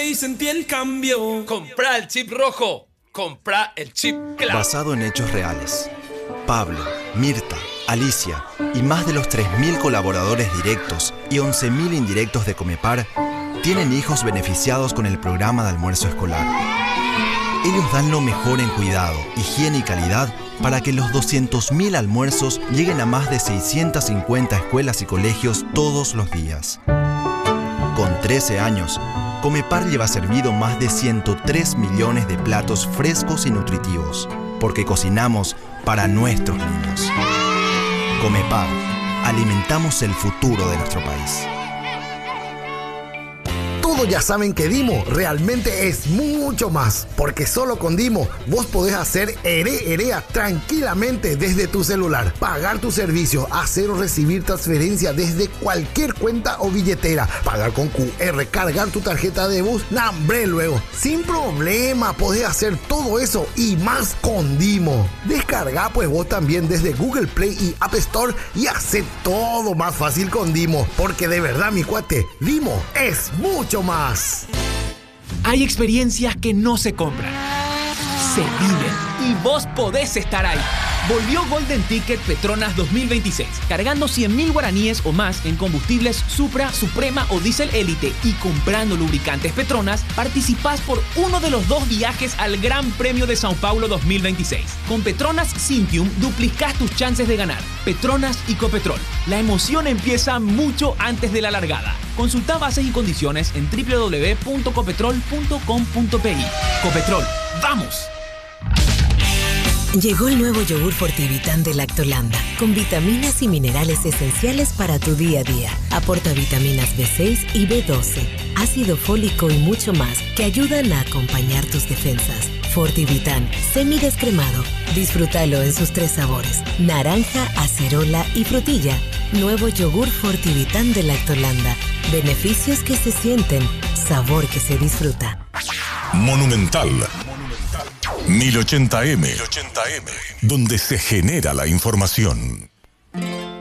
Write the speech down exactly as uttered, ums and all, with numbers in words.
y sentí el cambio. Comprá el chip rojo. Comprá el chip clave. Basado en hechos reales. Pablo, Mirta, Alicia y más de los tres mil colaboradores directos y once mil indirectos de Comepar tienen hijos beneficiados con el programa de almuerzo escolar. Ellos dan lo mejor en cuidado, higiene y calidad para que los doscientos mil almuerzos lleguen a más de seiscientas cincuenta escuelas y colegios todos los días. Con trece años, Comepar lleva servido más de ciento tres millones de platos frescos y nutritivos, porque cocinamos para nuestros niños. Comepar, alimentamos el futuro de nuestro país. Todos ya saben que Dimo realmente es mucho más, porque solo con Dimo vos podés hacer ere erea tranquilamente desde tu celular, pagar tu servicio, hacer o recibir transferencia desde cualquier cuenta o billetera, pagar con Q R, cargar tu tarjeta de bus, nambre luego, sin problema podés hacer todo eso y más con Dimo. Descarga pues vos también desde Google Play y App Store y hace todo más fácil con Dimo, porque de verdad mi cuate, Dimo es mucho más. Hay experiencias que no se compran, se viven y vos podés estar ahí. Volvió Golden Ticket Petronas dos mil veintiséis, cargando cien mil guaraníes o más en combustibles Supra, Suprema o Diesel Elite y comprando lubricantes Petronas, participás por uno de los dos viajes al Gran Premio de Sao Paulo dos mil veintiséis. Con Petronas Cintium duplicás tus chances de ganar. Petronas y Copetrol. La emoción empieza mucho antes de la largada. Consulta bases y condiciones en doble u doble u doble u punto copetrol punto com punto pe i. Copetrol, ¡vamos! Llegó el nuevo yogur Fortivitán de Lactolanda, con vitaminas y minerales esenciales para tu día a día. Aporta vitaminas be seis y be doce, ácido fólico y mucho más que ayudan a acompañar tus defensas. Fortivitán, semidescremado. Disfrútalo en sus tres sabores: naranja, acerola y frutilla. Nuevo yogur Fortivitán de Lactolanda. Beneficios que se sienten, sabor que se disfruta. Monumental. mil ochenta eme, donde se genera la información.